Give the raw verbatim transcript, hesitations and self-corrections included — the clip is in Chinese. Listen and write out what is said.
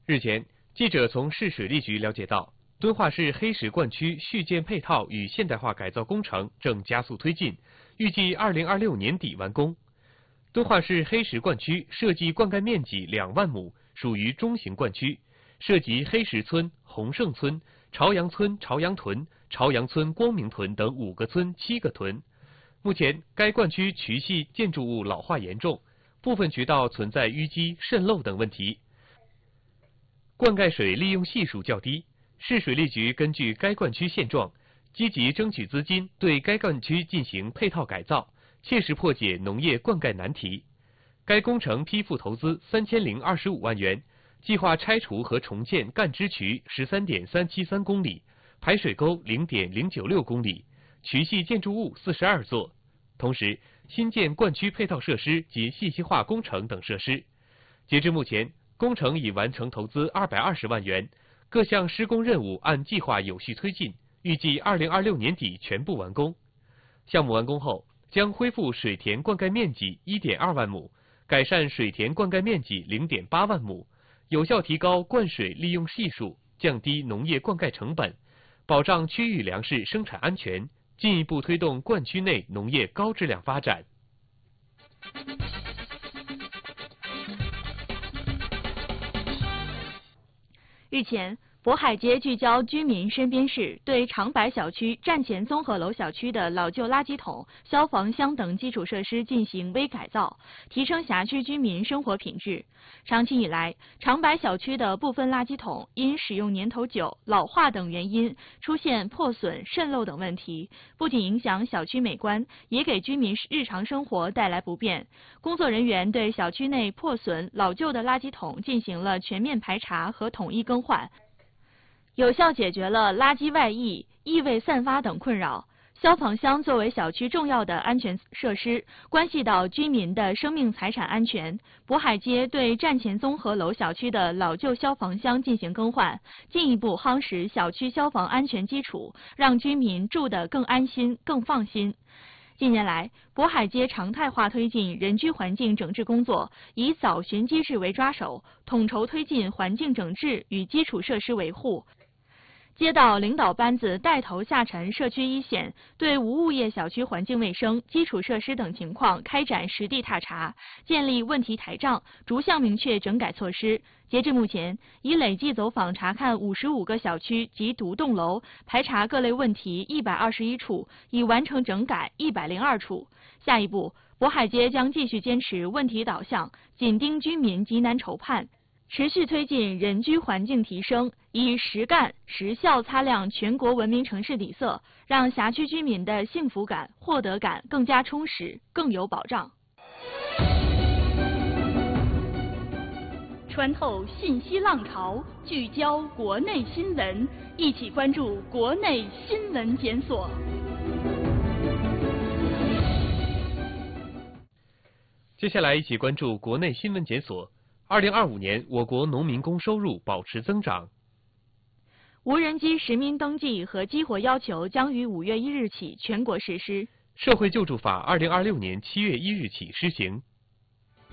日前，记者从市水利局了解到，敦化市黑石灌区续建配套与现代化改造工程正加速推进，预计二零二六年底完工。敦化市黑石灌区设计灌溉面积两万亩，属于中型灌区，涉及黑石村、洪盛村、朝阳村朝阳屯、朝阳村光明屯等五个村、七个屯。目前，该灌区渠系建筑物老化严重，部分渠道存在淤积、渗漏等问题，灌溉水利用系数较低。市水利局根据该灌区现状，积极争取资金，对该灌区进行配套改造，切实破解农业灌溉难题。该工程批复投资三千零二十五万元，计划拆除和重建干支渠十三点三七三公里，排水沟零点零九六公里，渠系建筑物四十二座，同时新建灌区配套设施及信息化工程等设施。截至目前，工程已完成投资二百二十万元，各项施工任务按计划有序推进，预计二零二六年底全部完工。项目完工后，将恢复水田灌溉面积一点二万亩，改善水田灌溉面积零点八万亩，有效提高灌水利用系数，降低农业灌溉成本，保障区域粮食生产安全，进一步推动灌区内农业高质量发展。 日前，渤海街聚焦居民身边事，对长白小区站前综合楼小区的老旧垃圾桶、消防箱等基础设施进行微改造，提升辖区居民生活品质。长期以来，长白小区的部分垃圾桶因使用年头久、老化等原因出现破损、渗漏等问题，不仅影响小区美观，也给居民日常生活带来不便。工作人员对小区内破损、老旧的垃圾桶进行了全面排查和统一更换，有效解决了垃圾外溢、异味散发等困扰。消防箱作为小区重要的安全设施，关系到居民的生命财产安全。渤海街对站前综合楼小区的老旧消防箱进行更换，进一步夯实小区消防安全基础，让居民住得更安心、更放心。近年来，渤海街常态化推进人居环境整治工作，以早巡机制为抓手，统筹推进环境整治与基础设施维护。街道领导班子带头下沉社区一线，对无物业小区环境卫生、基础设施等情况开展实地踏查，建立问题台账，逐项明确整改措施。截至目前，已累计走访查看五十五个小区及独栋楼，排查各类问题一百二十一处，已完成整改一百零二处。下一步，渤海街将继续坚持问题导向，紧盯居民急难愁盼，持续推进人居环境提升，以实干实效擦亮全国文明城市底色，让辖区居民的幸福感、获得感更加充实，更有保障。穿透信息浪潮，聚焦国内新闻，一起关注国内新闻检索。 接下来一起关注国内新闻检索。二零二五年，我国农民工收入保持增长。 无人机实名登记和激活要求将于五月一日起全国实施。 社会救助法二零二六年七月一日起施行。